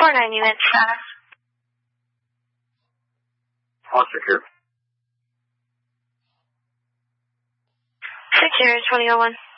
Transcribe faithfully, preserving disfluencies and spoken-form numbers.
four nine unit status. All secure. Six zero twenty oh one.